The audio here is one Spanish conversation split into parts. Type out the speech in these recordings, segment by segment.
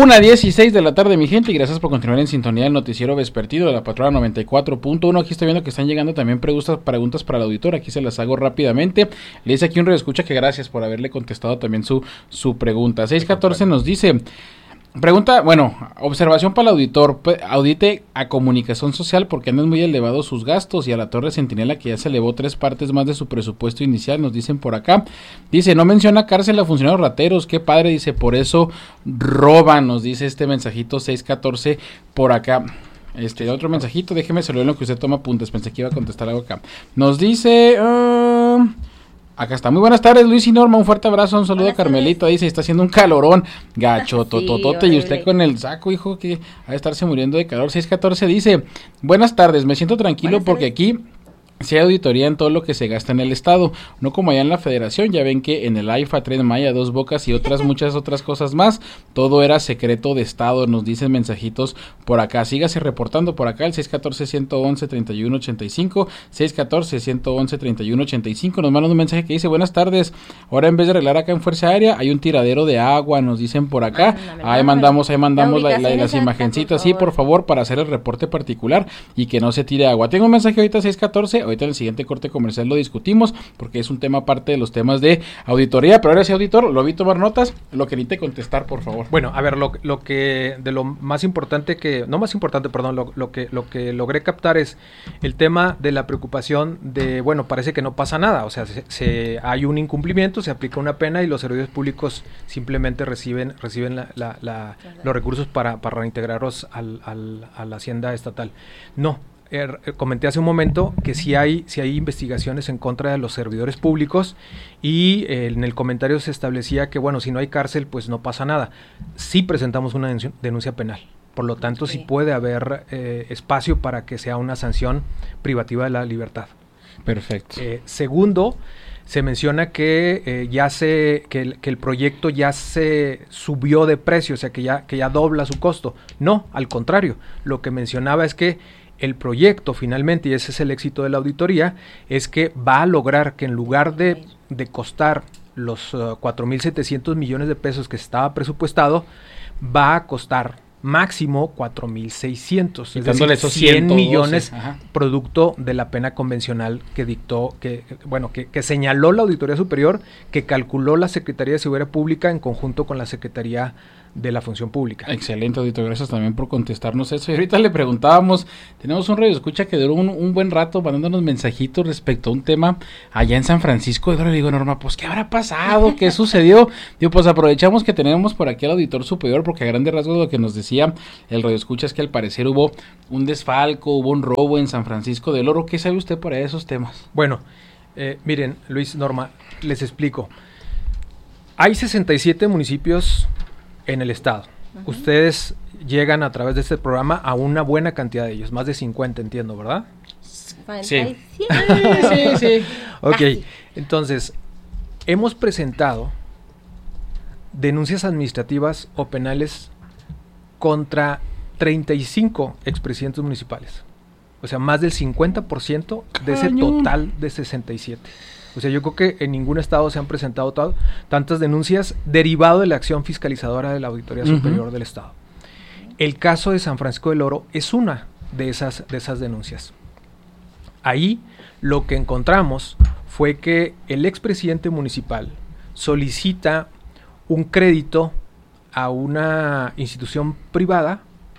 1:16 de la tarde, mi gente, y gracias por continuar en sintonía del noticiero vespertino de la Patrona 94.1. Aquí estoy viendo que están llegando también preguntas para el auditor, aquí se las hago rápidamente. Le dice aquí un radioescucha que gracias por haberle contestado también su pregunta. 614 nos dice... Pregunta, observación para el auditor, audite a comunicación social porque andan muy elevados sus gastos y a la Torre Centinela que ya se elevó 3 partes más de su presupuesto inicial, nos dicen por acá. Dice, no menciona cárcel a funcionarios rateros, qué padre, dice, por eso roban, nos dice este mensajito 614 por acá. Otro mensajito, déjeme saludar en lo que usted toma apuntes, pensé que iba a contestar algo acá. Nos dice... acá está, muy buenas tardes Luis y Norma, un fuerte abrazo, un saludo a Carmelito, dice, está haciendo un calorón, gacho, tototote, y usted con el saco, hijo, que ha de estarse muriendo de calor. 614 dice, buenas tardes, me siento tranquilo porque aquí sí hay auditoría en todo lo que se gasta en el estado, no como allá en la federación, ya ven que en el AIFA, Tren Maya, Dos Bocas y muchas otras cosas más, todo era secreto de estado, nos dicen mensajitos por acá. Sígase reportando por acá, el 614-111-3185, 614-111-3185, nos mandan un mensaje que dice, buenas tardes, ahora en vez de arreglar acá en Fuerza Aérea, hay un tiradero de agua, nos dicen por acá, ahí mandamos las imagencitas, sí, por favor, para hacer el reporte particular y que no se tire agua. Tengo un mensaje ahorita 614, ahorita en el siguiente corte comercial lo discutimos, porque es un tema aparte de los temas de auditoría, pero ahora sí, auditor, lo vi tomar notas, lo que necesite contestar, por favor. Bueno, a ver, lo que, de lo más importante lo que logré captar es el tema de la preocupación de, parece que no pasa nada, o sea, hay un incumplimiento, se aplica una pena y los servidores públicos simplemente reciben los recursos para reintegrarlos a la hacienda estatal. No. Comenté hace un momento que sí hay investigaciones en contra de los servidores públicos y en el comentario se establecía que si no hay cárcel pues no pasa nada. Sí presentamos una denuncia penal, por lo tanto sí puede haber espacio para que sea una sanción privativa de la libertad. Perfecto. Segundo, se menciona que el proyecto ya se subió de precio, o sea que ya dobla su costo. No, al contrario, lo que mencionaba es que el proyecto finalmente, y ese es el éxito de la auditoría, es que va a lograr que en lugar de costar los 4,700 millones de pesos que estaba presupuestado, va a costar máximo 4,600, es decir, esos 100 millones producto de la pena convencional que dictó, que señaló la Auditoría Superior, que calculó la Secretaría de Seguridad Pública en conjunto con la Secretaría de la Función Pública. Excelente, auditor, gracias también por contestarnos eso. Y ahorita le preguntábamos, tenemos un radioescucha que duró un buen rato mandándonos mensajitos respecto a un tema allá en San Francisco. Y ahora le digo, Norma, pues ¿qué habrá pasado? ¿Qué sucedió? Digo, pues aprovechamos que tenemos por aquí al auditor superior, porque a grandes rasgos lo que nos decía el radioescucha es que al parecer hubo un desfalco, hubo un robo en San Francisco del Oro. ¿Qué sabe usted por esos temas? Bueno, miren, Luis, Norma, les explico. Hay 67 municipios en el estado. Uh-huh. Ustedes llegan a través de este programa a una buena cantidad de ellos, más de 50, entiendo, ¿verdad? Sí. Sí. Ok, entonces, hemos presentado denuncias administrativas o penales contra 35 expresidentes municipales. O sea, más del 50% de ese total de 67. O sea, yo creo que en ningún estado se han presentado tantas denuncias derivado de la acción fiscalizadora de la Auditoría Superior del Estado. El caso de San Francisco del Oro es una de esas denuncias. Ahí lo que encontramos fue que el expresidente municipal solicita un crédito a una institución privada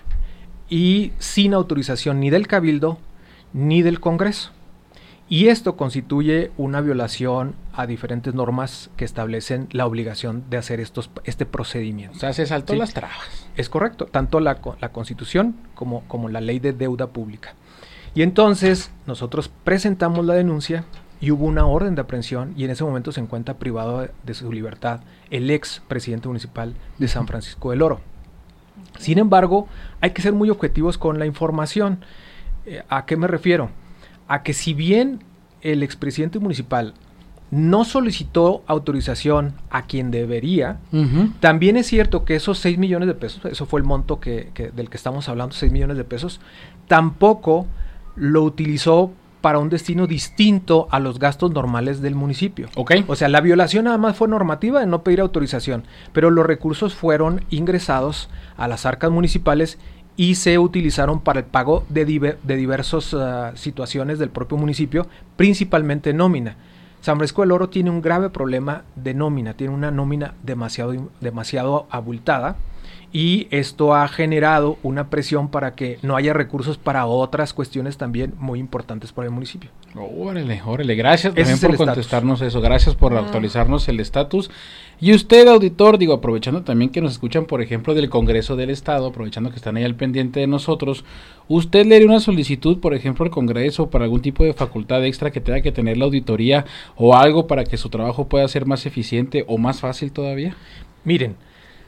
y sin autorización ni del Cabildo ni del Congreso. Y esto constituye una violación a diferentes normas que establecen la obligación de hacer este procedimiento. O sea, se saltó las trabas. Es correcto, tanto la Constitución como la Ley de Deuda Pública. Y entonces nosotros presentamos la denuncia y hubo una orden de aprehensión y en ese momento se encuentra privado de su libertad el ex presidente municipal de San Francisco del Oro. Sin embargo, hay que ser muy objetivos con la información. ¿A qué me refiero? A que si bien el expresidente municipal no solicitó autorización a quien debería, también es cierto que esos 6 millones de pesos, eso fue el monto del que estamos hablando, 6 millones de pesos, tampoco lo utilizó para un destino distinto a los gastos normales del municipio. Okay. O sea, la violación nada más fue normativa de no pedir autorización, pero los recursos fueron ingresados a las arcas municipales y se utilizaron para el pago de diversas situaciones del propio municipio, principalmente nómina. San Francisco del Oro tiene un grave problema de nómina, tiene una nómina demasiado abultada, y esto ha generado una presión para que no haya recursos para otras cuestiones también muy importantes para el municipio. Órale, gracias también por contestarnos eso, gracias por actualizarnos el estatus. Y usted, auditor, aprovechando también que nos escuchan, por ejemplo, del Congreso del Estado, aprovechando que están ahí al pendiente de nosotros, ¿usted le haría una solicitud, por ejemplo, al Congreso para algún tipo de facultad extra que tenga que tener la auditoría o algo para que su trabajo pueda ser más eficiente o más fácil todavía? Miren,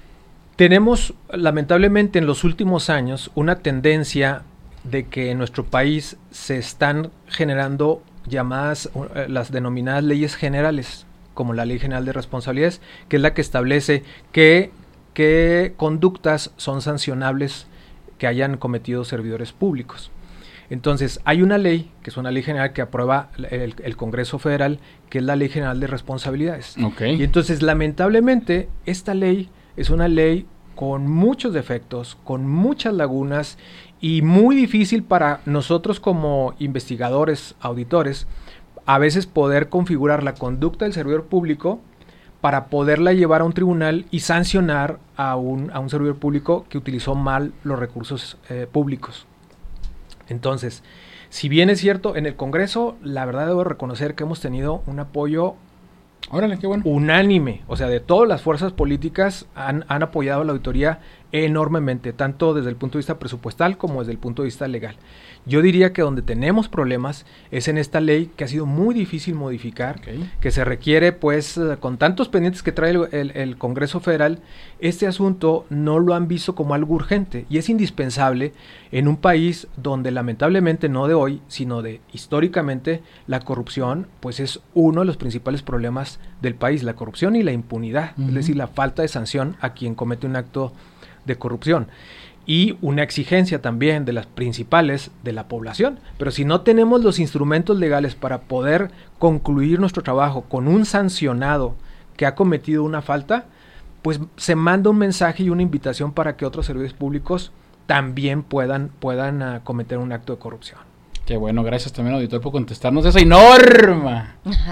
tenemos lamentablemente en los últimos años una tendencia de que en nuestro país se están generando llamadas, las denominadas leyes generales, como la Ley General de Responsabilidades, que es la que establece qué conductas son sancionables que hayan cometido servidores públicos. Entonces, hay una ley, que es una ley general que aprueba el Congreso Federal, que es la Ley General de Responsabilidades. Okay. Y entonces, lamentablemente, esta ley es una ley con muchos defectos, con muchas lagunas y muy difícil para nosotros como investigadores, auditores, a veces poder configurar la conducta del servidor público para poderla llevar a un tribunal y sancionar a un servidor público que utilizó mal los recursos públicos. Entonces, si bien es cierto, en el Congreso, la verdad debo reconocer que hemos tenido un apoyo qué bueno, unánime, o sea, de todas las fuerzas políticas han apoyado a la auditoría enormemente, tanto desde el punto de vista presupuestal como desde el punto de vista legal. Yo diría que donde tenemos problemas es en esta ley, que ha sido muy difícil modificar, que se requiere, pues, con tantos pendientes que trae el Congreso Federal, este asunto no lo han visto como algo urgente, y es indispensable en un país donde lamentablemente, no de hoy, sino de históricamente, la corrupción, pues es uno de los principales problemas del país, la corrupción y la impunidad, es decir, la falta de sanción a quien comete un acto de corrupción. Y una exigencia también de las principales de la población. Pero si no tenemos los instrumentos legales para poder concluir nuestro trabajo con un sancionado que ha cometido una falta, pues se manda un mensaje y una invitación para que otros servidores públicos también puedan cometer un acto de corrupción. Qué bueno, gracias también, auditor, por contestarnos eso. Y Norma,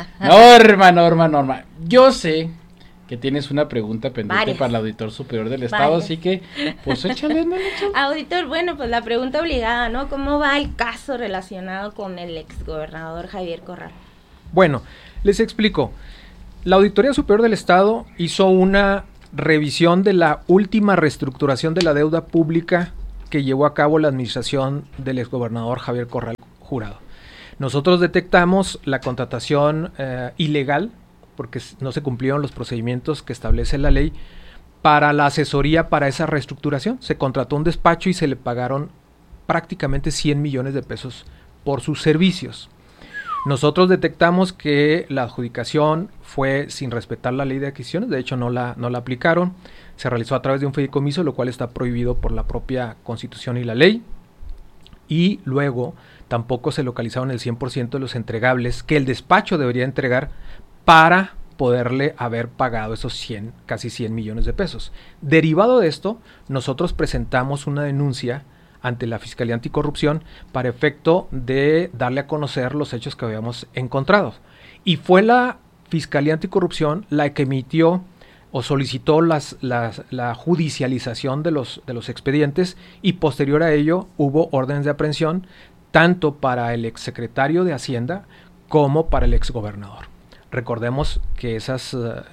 yo sé que tienes una pregunta pendiente para el Auditor Superior del Estado, así que, pues échale. Auditor, bueno, pues la pregunta obligada, ¿no? ¿Cómo va el caso relacionado con el exgobernador Javier Corral? Bueno, les explico. La Auditoría Superior del Estado hizo una revisión de la última reestructuración de la deuda pública que llevó a cabo la administración del exgobernador Javier Corral Jurado. Nosotros detectamos la contratación ilegal, porque no se cumplieron los procedimientos que establece la ley para la asesoría para esa reestructuración. Se contrató un despacho y se le pagaron prácticamente 100 millones de pesos por sus servicios. Nosotros detectamos que la adjudicación fue sin respetar la ley de adquisiciones, de hecho no la aplicaron, se realizó a través de un fideicomiso, lo cual está prohibido por la propia Constitución y la ley, y luego tampoco se localizaron el 100% de los entregables que el despacho debería entregar para poderle haber pagado esos casi 100 millones de pesos. Derivado de esto, nosotros presentamos una denuncia ante la Fiscalía Anticorrupción para efecto de darle a conocer los hechos que habíamos encontrado. Y fue la Fiscalía Anticorrupción la que emitió o solicitó la judicialización de los expedientes, y posterior a ello hubo órdenes de aprehensión tanto para el exsecretario de Hacienda como para el exgobernador. Recordemos que esas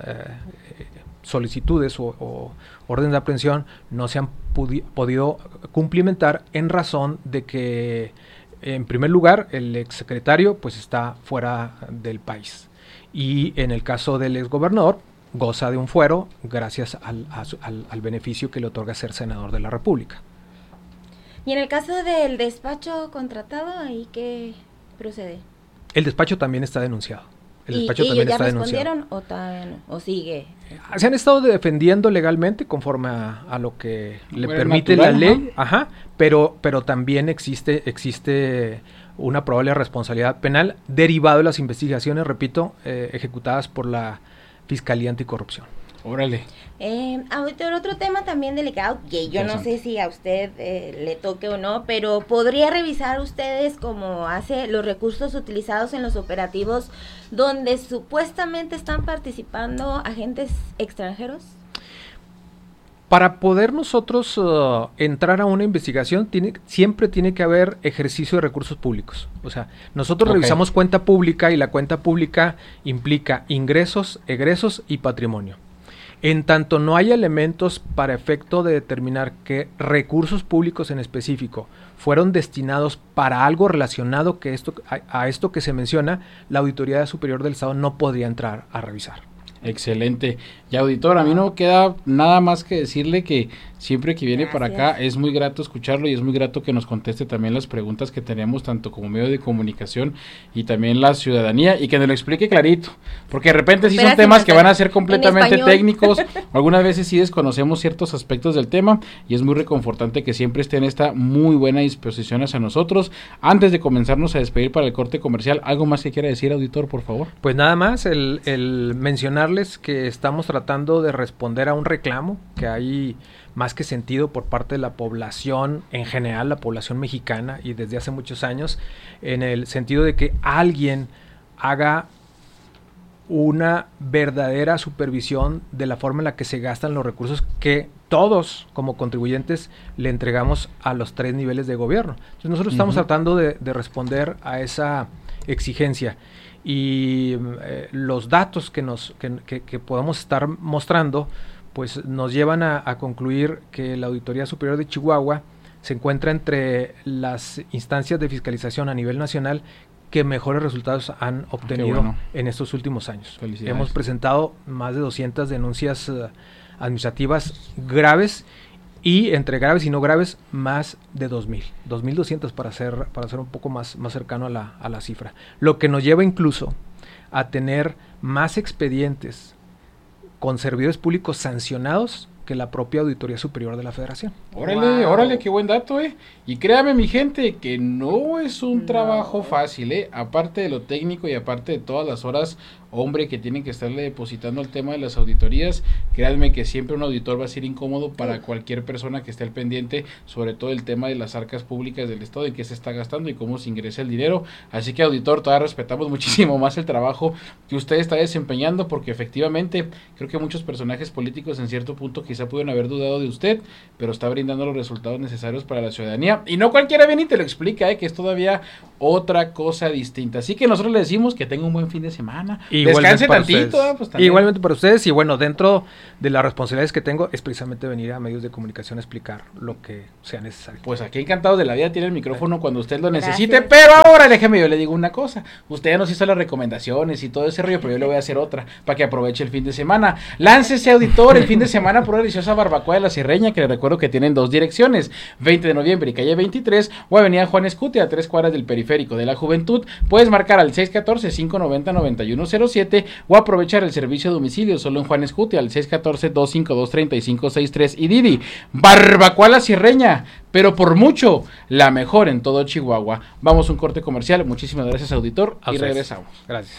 solicitudes o órdenes de aprehensión no se han podido cumplimentar en razón de que, en primer lugar, el exsecretario pues está fuera del país, y en el caso del exgobernador goza de un fuero gracias al beneficio que le otorga ser senador de la República. Y en el caso del despacho contratado, ¿ahí qué procede? El despacho también está denunciado. El despacho también está denunciado. ¿Y ya respondieron o todavía no? ¿O sigue? Se han estado defendiendo legalmente conforme a lo que le permite natural, la ley, pero también existe una probable responsabilidad penal derivado de las investigaciones, repito, ejecutadas por la Fiscalía Anticorrupción. Órale. Auditor, otro tema también delicado, que yo no sé si a usted le toque o no, pero ¿podría revisar ustedes cómo hace los recursos utilizados en los operativos donde supuestamente están participando agentes extranjeros? Para poder nosotros entrar a una investigación, siempre tiene que haber ejercicio de recursos públicos. O sea, nosotros revisamos cuenta pública y la cuenta pública implica ingresos, egresos y patrimonio. En tanto no hay elementos para efecto de determinar que recursos públicos en específico fueron destinados para algo relacionado a esto que se menciona, la Auditoría Superior del Estado no podría entrar a revisar. Excelente. Y auditor, a mí no queda nada más que decirle que siempre que viene para acá es muy grato escucharlo y es muy grato que nos conteste también las preguntas que tenemos tanto como medio de comunicación y también la ciudadanía y que nos lo explique clarito, porque de repente sí son temas que van a ser completamente técnicos, algunas veces sí desconocemos ciertos aspectos del tema y es muy reconfortante que siempre esté en esta muy buena disposición hacia nosotros. Antes de comenzarnos a despedir para el corte comercial, ¿algo más que quiera decir, auditor, por favor? Pues nada más, el mencionarles que estamos tratando de responder a un reclamo que hay más que sentido por parte de la población en general, la población mexicana y desde hace muchos años, en el sentido de que alguien haga una verdadera supervisión de la forma en la que se gastan los recursos que todos como contribuyentes le entregamos a los 3 niveles de gobierno. Entonces nosotros estamos tratando de responder a esa exigencia y los datos que podamos estar mostrando pues nos llevan a concluir que la Auditoría Superior de Chihuahua se encuentra entre las instancias de fiscalización a nivel nacional que mejores resultados han obtenido en estos últimos años. Hemos presentado más de 200 denuncias administrativas graves y entre graves y no graves más de 2.200 para ser un poco más cercano a la cifra. Lo que nos lleva incluso a tener más expedientes con servidores públicos sancionados que la propia Auditoría Superior de la Federación. Órale, qué buen dato, Y créame, mi gente, que no es un trabajo fácil, aparte de lo técnico y aparte de todas las horas, hombre, que tienen que estarle depositando el tema de las auditorías. Créanme que siempre un auditor va a ser incómodo para cualquier persona que esté al pendiente, sobre todo el tema de las arcas públicas del Estado, en qué se está gastando y cómo se ingresa el dinero. Así que, auditor, todavía respetamos muchísimo más el trabajo que usted está desempeñando, porque efectivamente creo que muchos personajes políticos en cierto punto quizá pudieron haber dudado de usted, pero está brindando los resultados necesarios para la ciudadanía. Y no cualquiera viene y te lo explica, que es todavía otra cosa distinta. Así que nosotros le decimos que tenga un buen fin de semana. Descanse tantito. Pues igualmente para ustedes, y bueno, dentro de las responsabilidades que tengo es precisamente venir a medios de comunicación a explicar lo que sea necesario. Pues aquí encantados de la vida, tiene el micrófono cuando usted lo necesite, pero ahora déjeme, yo le digo una cosa, usted ya nos hizo las recomendaciones y todo ese rollo, pero yo le voy a hacer otra, para que aproveche el fin de semana. Láncese, auditor, el fin de semana por una deliciosa barbacoa de la Sierreña, que le recuerdo que tienen 2 direcciones, 20 de noviembre y calle 23, o avenida Juan Escutia, a 3 cuadras del Periférico de la Juventud. Puedes marcar al 614-590-9107 o aprovechar el servicio de domicilio solo en Juan Escutia al 614-252-3563 y Didi. Barbacoa la Sierreña, pero por mucho la mejor en todo Chihuahua. Vamos a un corte comercial. Muchísimas gracias, auditor, y regresamos. Gracias.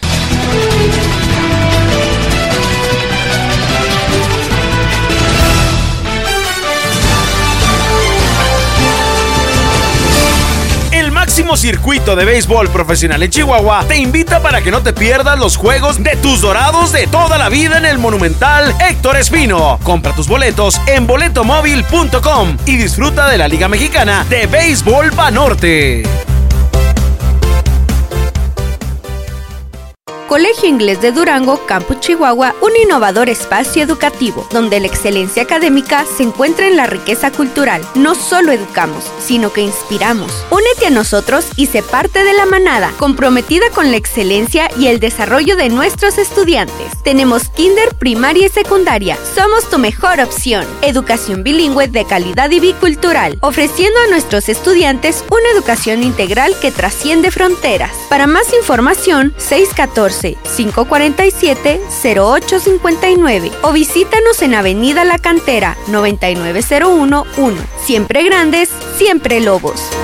El máximo circuito de béisbol profesional en Chihuahua te invita para que no te pierdas los juegos de tus Dorados de toda la vida en el Monumental Héctor Espino. Compra tus boletos en boletomóvil.com y disfruta de la Liga Mexicana de Béisbol Banorte. Colegio Inglés de Durango, Campus Chihuahua, un innovador espacio educativo, donde la excelencia académica se encuentra en la riqueza cultural. No solo educamos, sino que inspiramos. Únete a nosotros y sé parte de la manada, comprometida con la excelencia y el desarrollo de nuestros estudiantes. Tenemos kinder, primaria y secundaria. Somos tu mejor opción. Educación bilingüe de calidad y bicultural, ofreciendo a nuestros estudiantes una educación integral que trasciende fronteras. Para más información, 614-547-0859 o visítanos en Avenida La Cantera 99011. Siempre grandes, siempre lobos.